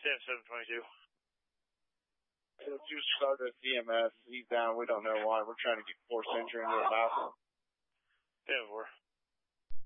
If you start at DMS, he's down. We don't know why. We're trying to get force entry into the house. 10-4.